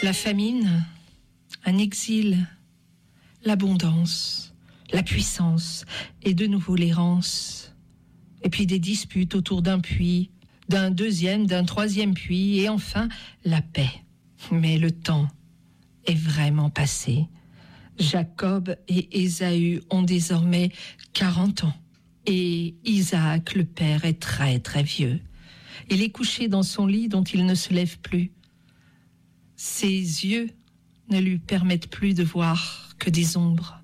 La famine, un exil, l'abondance, la puissance et de nouveau l'errance. Et puis des disputes autour d'un puits, d'un deuxième, d'un troisième puits, et enfin la paix. Mais le temps est vraiment passé. Jacob et Ésaü ont désormais 40 ans. Et Isaac, le père, est très très vieux. Il est couché dans son lit dont il ne se lève plus. Ses yeux ne lui permettent plus de voir que des ombres.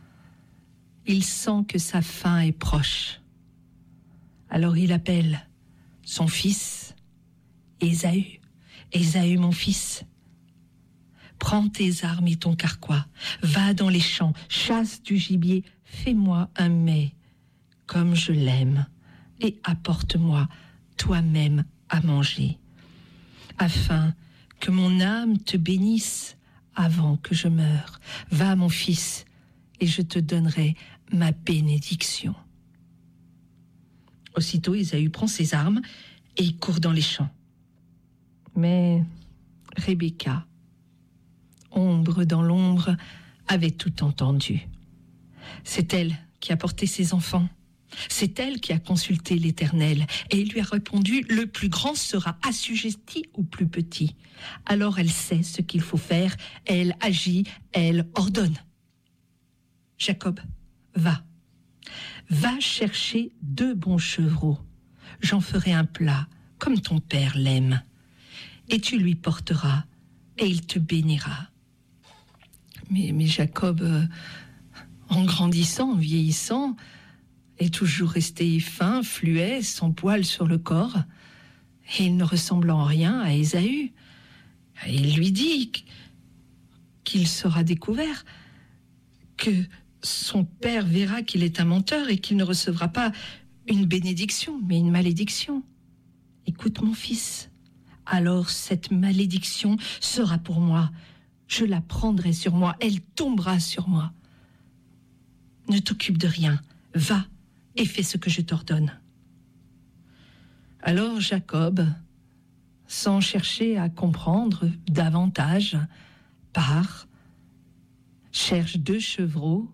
Il sent que sa fin est proche. Alors il appelle son fils, Ésaü. Ésaü, mon fils, prends tes armes et ton carquois, va dans les champs, chasse du gibier, fais-moi un mets comme je l'aime, et apporte-moi toi-même à manger, afin que mon âme te bénisse avant que je meure. Va, mon fils, et je te donnerai ma bénédiction. Aussitôt, Ésaü prend ses armes et il court dans les champs. Mais Rebecca, ombre dans l'ombre, avait tout entendu. C'est elle qui a porté ses enfants. C'est elle qui a consulté l'Éternel et il lui a répondu « Le plus grand sera assujetti au plus petit ». Alors elle sait ce qu'il faut faire, elle agit, elle ordonne. Jacob, va chercher 2 bons chevreaux. J'en ferai un plat comme ton père l'aime. Et tu lui porteras et il te bénira. Mais Jacob, en grandissant, en vieillissant, est toujours resté fin, fluet, sans poils sur le corps, et il ne ressemble en rien à Ésaü. Et il lui dit qu'il sera découvert, que son père verra qu'il est un menteur et qu'il ne recevra pas une bénédiction, mais une malédiction. Écoute mon fils, alors cette malédiction sera pour moi. Je la prendrai sur moi, elle tombera sur moi. Ne t'occupe de rien, va et fais ce que je t'ordonne. Alors Jacob, sans chercher à comprendre davantage, part, cherche 2 chevreaux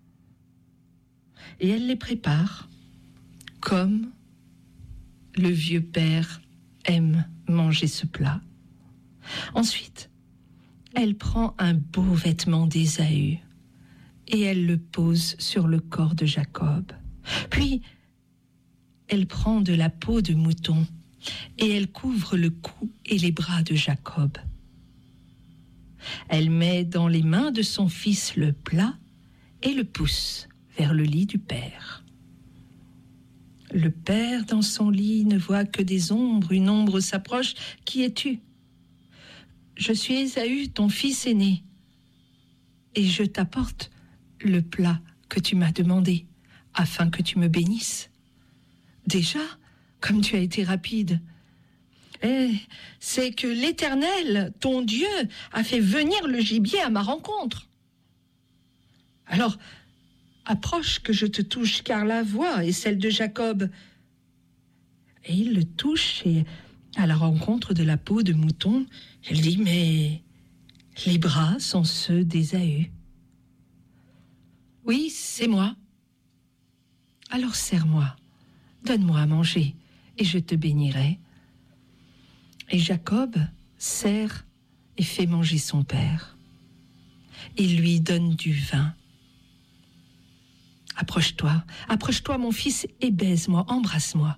et elle les prépare comme le vieux père aime manger ce plat. Ensuite, elle prend un beau vêtement d'Ésaü et elle le pose sur le corps de Jacob. Puis, elle prend de la peau de mouton et elle couvre le cou et les bras de Jacob. Elle met dans les mains de son fils le plat et le pousse vers le lit du père. Le père, dans son lit, ne voit que des ombres. Une ombre s'approche. Qui es-tu ? Je suis Ésaü, ton fils aîné, et je t'apporte le plat que tu m'as demandé, afin que tu me bénisses. Déjà, comme tu as été rapide. C'est que l'Éternel, ton Dieu, a fait venir le gibier à ma rencontre. Alors, approche que je te touche, car la voix est celle de Jacob. Et il le touche, et à la rencontre de la peau de mouton, il dit, mais les bras sont ceux d'Ésaü. Oui, c'est moi. Alors serre-moi, donne-moi à manger, et je te bénirai. Et Jacob serre et fait manger son père. Il lui donne du vin. Approche-toi mon fils, et baise-moi, embrasse-moi.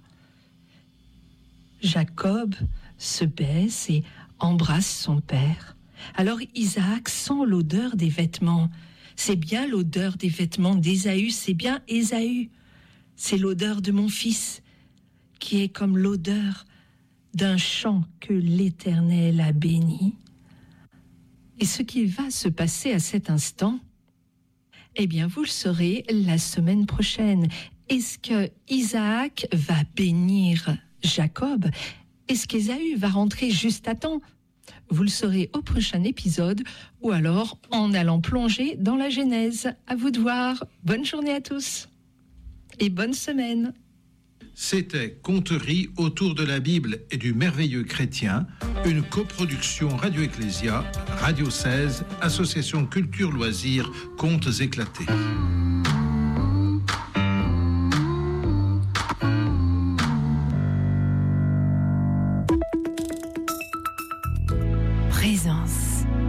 Jacob se baisse et embrasse son père. Alors Isaac sent l'odeur des vêtements. C'est bien l'odeur des vêtements d'Ésaü, c'est bien Ésaü. C'est l'odeur de mon fils, qui est comme l'odeur d'un champ que l'Éternel a béni. Et ce qui va se passer à cet instant, eh bien, vous le saurez la semaine prochaine. Est-ce que Isaac va bénir Jacob? Est-ce qu'Ésaü va rentrer juste à temps? Vous le saurez au prochain épisode ou alors en allant plonger dans la Genèse. À vous de voir. Bonne journée à tous et bonne semaine. C'était Conteries autour de la Bible et du merveilleux chrétien, une coproduction Radio Ecclésia, Radio 16, Association Culture Loisirs, Contes éclatés. Présence.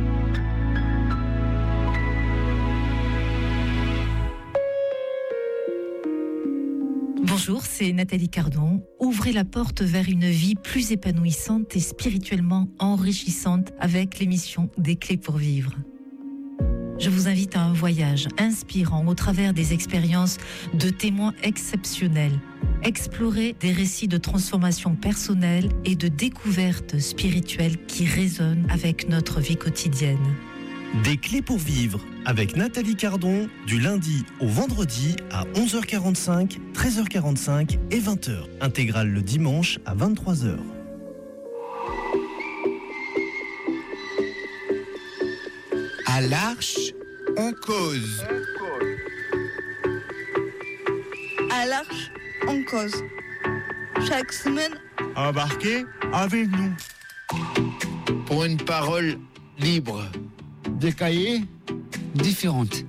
Bonjour, c'est Nathalie Cardon. Ouvrez la porte vers une vie plus épanouissante et spirituellement enrichissante avec l'émission Des Clés pour vivre. Je vous invite à un voyage inspirant au travers des expériences de témoins exceptionnels. Explorer des récits de transformation personnelle et de découverte spirituelle qui résonnent avec notre vie quotidienne. Des Clés pour vivre avec Nathalie Cardon du lundi au vendredi à 11h45, 13h45 et 20h. Intégrale le dimanche à 23h. À l'Arche, on cause. À l'Arche, on cause. Chaque semaine, Embarquez avec nous. Pour une parole libre. Des cahiers différentes.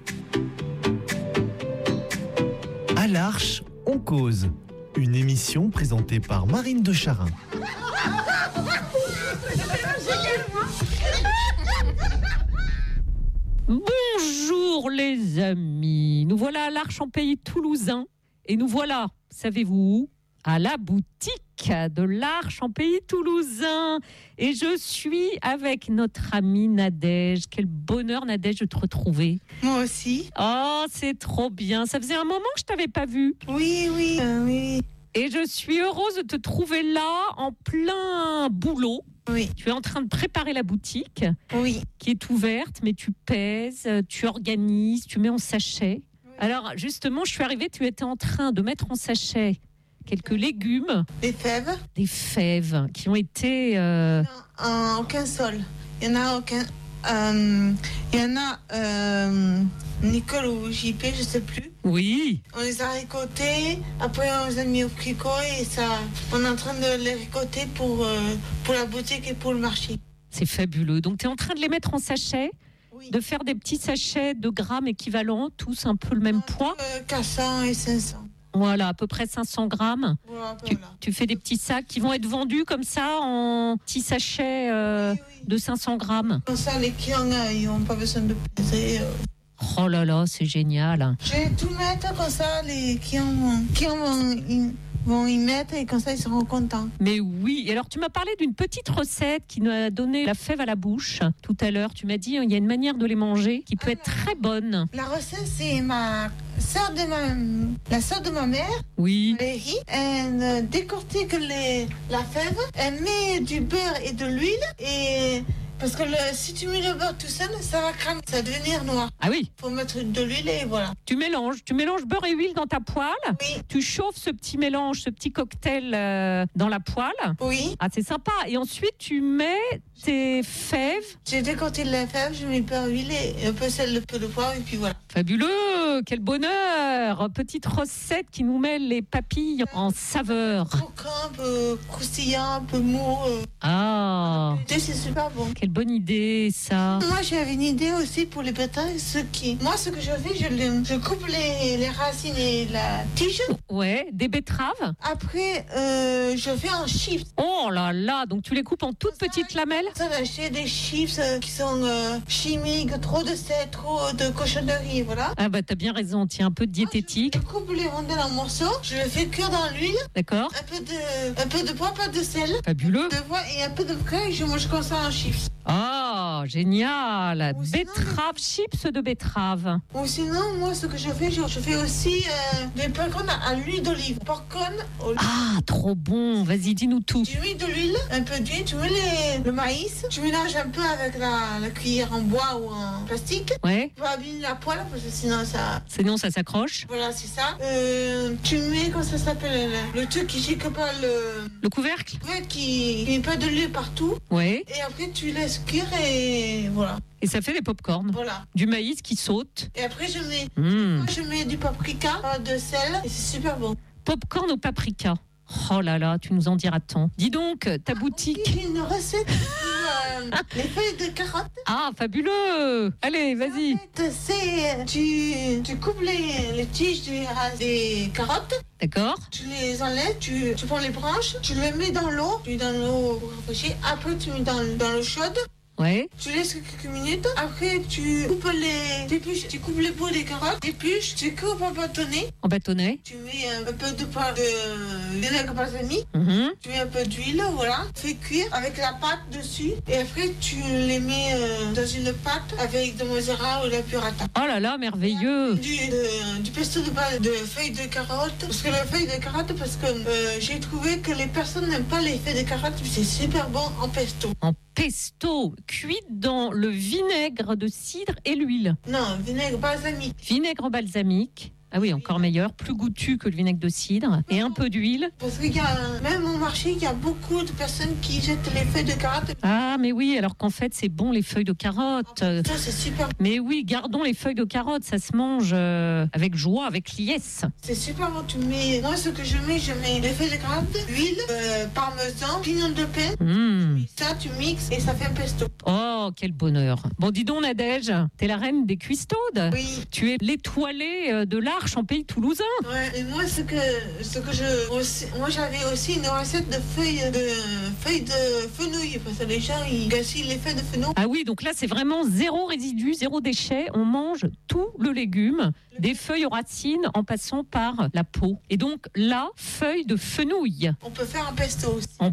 À l'Arche, on cause. Une émission présentée par Marine de Charin. Bonjour les amis, nous voilà à l'Arche en pays toulousain et nous voilà, savez-vous où ? À la boutique de l'Arche en pays toulousain et je suis avec notre amie Nadège. Quel bonheur Nadège de te retrouver. moi aussi. Oh c'est trop bien, ça faisait un moment que je t'avais pas vue. Oui. Et je suis heureuse de te trouver là en plein boulot. Oui. Tu es en train de préparer la boutique Oui. qui est ouverte, mais tu pèses, tu organises, tu mets en sachet. Alors justement, je suis arrivée, tu étais en train de mettre en sachet quelques légumes, Les fèves, des fèves qui ont été... en aucun sol. Il y en a aucun. Il y en a Nicole ou JP, je sais plus. Oui, On les a récoltés, après on les a mis au fricot et ça, on est en train de les récolter pour la boutique et pour le marché. c'est fabuleux. Donc tu es en train de les mettre en sachet, Oui. de faire des petits sachets de grammes équivalents, tous un peu le même poids. 400 et 500. Voilà, à peu près 500 grammes. Voilà. Tu fais des petits sacs qui vont être vendus comme ça en petits sachets Oui. de 500 grammes. Comme ça, les clients, ils n'ont pas besoin de peser. Oh là là, c'est génial. Je vais tout mettre comme ça, les clients vont y mettre et comme ça, ils seront contents. Mais oui, et alors tu m'as parlé d'une petite recette qui nous a donné la fève à la bouche tout à l'heure. Tu m'as dit il y a une manière de les manger qui peut être très bonne. La recette, c'est la sœur de ma mère, Oui, Valérie. Elle décortique la fève, elle met du beurre et de l'huile et... Parce que si tu mets le beurre tout seul, ça va cramer, ça va devenir noir. ah oui, Faut mettre de l'huile et voilà. tu mélanges beurre et huile dans ta poêle. Oui, Tu chauffes ce petit mélange, ce petit cocktail dans la poêle. oui. Ah, c'est sympa. Et ensuite, tu mets tes fèves. J'ai décorté la fève, je mets beurre, huile et un peu sel, un peu de poivre et puis voilà. Fabuleux, quel bonheur. Petite recette qui nous met les papilles en saveur. Croquant, un peu croustillant, un peu mou. Ah, C'est super bon. quelle bonne idée ça. Moi, j'avais une idée aussi pour les pétales. Moi, ce que je fais, je coupe les racines et la tige. Ouais, des betteraves. Après, je fais un chips. Oh là là, donc tu les coupes en toutes petites lamelles. Ça, d'acheter des chips qui sont chimiques, trop de sel, trop de cochonneries, voilà. Ah bah t'as bien raison, tiens, un peu de diététique, Je coupe les rondelles en morceaux, je les fais cuire dans l'huile, d'accord. un peu de poivre, pas de sel, Fabuleux. de poivre et un peu de beurre et je mange comme ça en chips. Ah, génial. Ou sinon, Betterave, chips de betterave. Ou sinon, moi, ce que je fais aussi des popcorn à l'huile d'olive. Popcorn, Ah, trop bon. Vas-y, dis-nous tout. tu mets de l'huile, un peu d'huile, tu mets le maïs, tu mélanges un peu avec la cuillère en bois ou en plastique. Ouais, Tu vas abîmer la poêle parce que sinon ça... sinon ça s'accroche. Voilà, c'est ça. Tu mets, comment ça s'appelle, le truc qui chique pas Le couvercle. ouais, qui met pas de l'huile partout. Ouais. Et après, tu laisses cuire et voilà. Et ça fait des pop-corn. Voilà. Du maïs qui saute. Et après, je mets Mmh. du paprika, de sel et c'est super bon. Popcorn au paprika. Oh là là, tu nous en diras tant. Dis donc, ta boutique... J'ai une recette pour les feuilles de carottes. Ah, fabuleux. Allez, vas-y. En fait, c'est... Tu coupes les tiges des carottes. D'accord. Tu les enlèves, tu prends les branches, tu les mets dans l'eau. Tu mets dans l'eau pour rafraîchir. Après, tu mets dans l'eau chaude. Ouais. Tu laisses quelques minutes. Après, tu coupes tu coupes les bouts des carottes, épluches, tu coupes en bâtonnet. En bâtonnet. Tu mets un peu de vinaigre balsamique. Mhm. Tu mets un peu d'huile, voilà. Fais cuire avec la pâte dessus. Et après, tu les mets dans une pâte avec de mozzarella ou de la burrata. Oh là là, merveilleux. Du pesto de feuilles de carottes. Parce que les feuilles de carottes, parce que j'ai trouvé que les personnes n'aiment pas les feuilles de carottes. C'est super bon en pesto. En pesto, cuite dans le vinaigre de cidre et l'huile. Non, vinaigre balsamique. Vinaigre balsamique. Ah oui, encore meilleur, plus goûtu que le vinaigre de cidre. Et un peu d'huile. Parce qu'il y a, même au marché, il y a beaucoup de personnes qui jettent les feuilles de carottes. Ah, mais oui, alors qu'en fait, c'est bon les feuilles de carottes. Ça, c'est super. Mais oui, gardons les feuilles de carottes, ça se mange avec joie, avec liesse. C'est super bon, tu mets... Moi, ce que je mets les feuilles de carottes, huile, parmesan, pignon de pain. Mmh. Ça, tu mixes et ça fait un pesto. Oh, quel bonheur. Bon, dis donc, Nadège, t'es la reine des cuistaudes. Oui. Tu es l'étoilée de l'Arche en pays toulousain. Ouais, et moi, moi, j'avais aussi une recette de feuilles de fenouil. Parce que les gens, ils gaspillent les feuilles de fenouil. Ah oui, donc là, c'est vraiment zéro résidu, zéro déchet. On mange tout le légume, des feuilles aux racines en passant par la peau. Et donc là, feuilles de fenouil. On peut faire un pesto aussi. En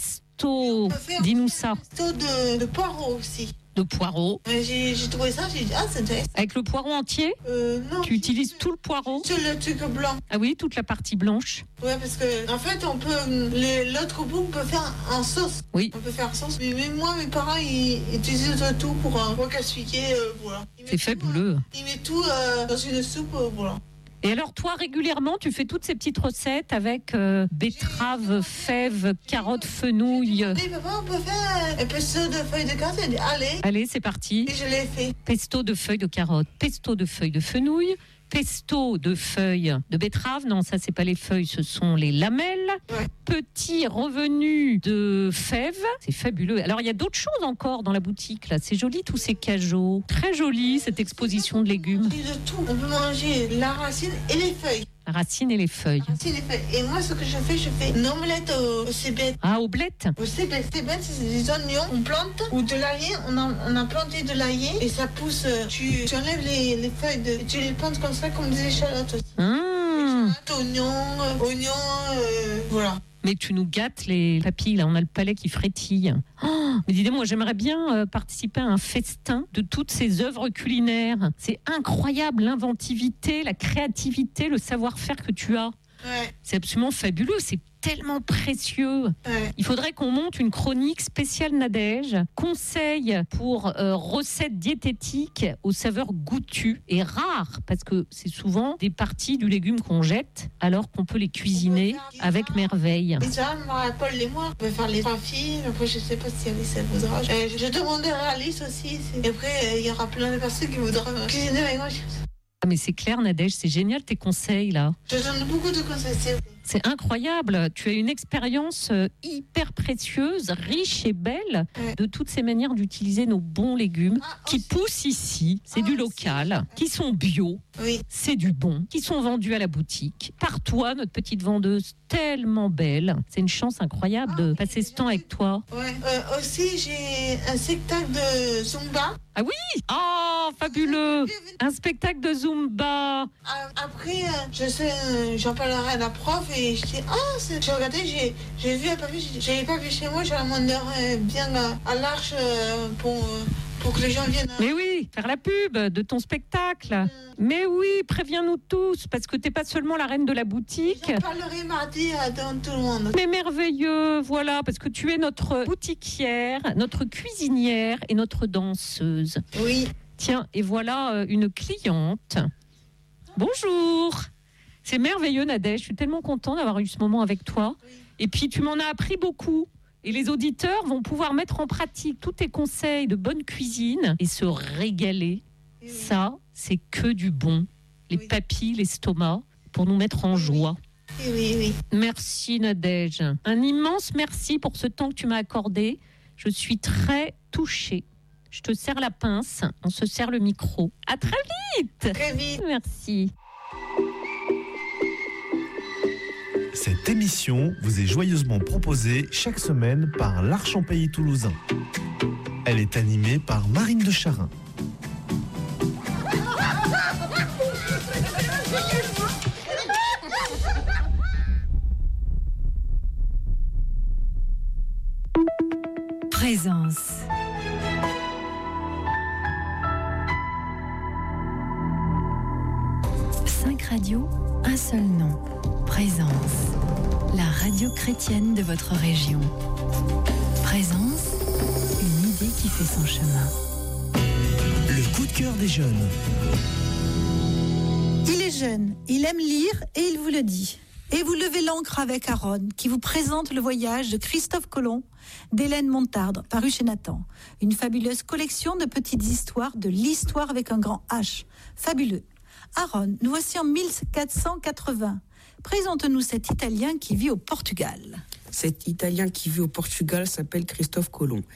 pesto. Dis-nous ça. Un pesto de poireaux aussi. De poireaux. J'ai trouvé ça, j'ai dit, ah, c'est intéressant. Avec le poireau entier? Non. Tu utilises tout le poireau? Sur le truc blanc. Ah oui, toute la partie blanche. Ouais, parce que, en fait, on peut, l'autre bout, on peut faire en sauce. Oui. On peut faire en sauce. Mais même moi, mes parents, ils utilisent tout pour gaspiller, voilà. C'est fabuleux. Ils mettent tout dans une soupe, voilà. Et alors, toi, régulièrement, tu fais toutes ces petites recettes avec betteraves, fèves, carottes, fenouil. Oui, papa, on peut faire un pesto de feuilles de carotte. Elle dit, allez. Allez, c'est parti. Et je l'ai fait. Pesto de feuilles de carottes, pesto de feuilles de fenouil, pesto de feuilles de betterave. Non, ça, c'est pas les feuilles, ce sont les lamelles. Ouais. Petit revenu de fèves. C'est fabuleux. Alors, il y a d'autres choses encore dans la boutique, là. C'est joli, tous ces cajots. Très joli, cette exposition de légumes. Et de tout. On peut manger la racine et les feuilles. La racine et les feuilles. Racine et les feuilles. Et moi, ce que je fais une omelette au cébette. Ah, aux blettes. Au cébette, c'est des oignons, on plante, ou de l'ail, on a planté de l'ail, et ça pousse, tu enlèves les feuilles, tu les plantes comme ça, comme des échalotes aussi. Échalotes, oignons, voilà. Mais tu nous gâtes les papilles, là, on a le palais qui frétille. Oh, mais dis-moi, j'aimerais bien participer à un festin de toutes ces œuvres culinaires. C'est incroyable l'inventivité, la créativité, le savoir-faire que tu as. Ouais. C'est absolument fabuleux, c'est tellement précieux. Ouais. Il faudrait qu'on monte une chronique spéciale Nadège, conseils pour recettes diététiques aux saveurs goûtues et rares, parce que c'est souvent des parties du légume qu'on jette alors qu'on peut les cuisiner avec merveille. Et ça, Paul et moi, on peut faire les 3 filles. Après, je sais pas si Alice elle voudra. Je demanderai à Alice aussi. Et après, il y aura plein de personnes qui voudront cuisiner avec moi. Ah mais c'est clair Nadège, c'est génial tes conseils là. Je donne beaucoup de conseils. C'est incroyable, tu as une expérience hyper précieuse, riche et belle de toutes ces manières d'utiliser nos bons légumes qui poussent ici, c'est du local, qui sont bio, c'est du bon, qui sont vendus à la boutique. Par toi, notre petite vendeuse tellement belle, c'est une chance incroyable de passer ce temps avec toi. Ouais. Aussi, j'ai un spectacle de Zumba. Ah oui! Oh, fabuleux! Un spectacle de Zumba. Après, j'en parlerai à la prof et je dis, j'ai regardé, j'ai vu un papier, j'avais pas vu chez moi, je demanderai bien à l'Arche pour que les gens viennent. Mais oui, faire la pub de ton spectacle. Mais oui, préviens-nous tous, parce que t'es pas seulement la reine de la boutique. J'en parlerai mardi devant tout le monde. Mais merveilleux, voilà, parce que tu es notre boutiquière, notre cuisinière et notre danseuse. Oui. Tiens, et voilà une cliente. Bonjour. C'est merveilleux, Nadège. Je suis tellement contente d'avoir eu ce moment avec toi. Oui. Et puis, tu m'en as appris beaucoup. Et les auditeurs vont pouvoir mettre en pratique tous tes conseils de bonne cuisine et se régaler. Ça, c'est que du bon. Les papilles, l'estomac, pour nous mettre en joie. Oui. Merci Nadège. Un immense merci pour ce temps que tu m'as accordé. Je suis très touchée. Je te serre la pince, on se serre le micro. À très vite. Très vite. Merci. Cette émission vous est joyeusement proposée chaque semaine par l'Arche en Pays Toulousain. Elle est animée par Marine de Charin. Présence. Cinq radios, un seul nom. Présence. La radio chrétienne de votre région. Présence, une idée qui fait son chemin. Le coup de cœur des jeunes. Il est jeune, il aime lire et il vous le dit. Et vous levez l'ancre avec Aaron, qui vous présente le voyage de Christophe Colomb, d'Hélène Montardre, paru chez Nathan. Une fabuleuse collection de petites histoires, de l'histoire avec un grand H. Fabuleux. Aaron, nous voici en 1480. Présente-nous cet Italien qui vit au Portugal. Cet Italien qui vit au Portugal s'appelle Christophe Colomb.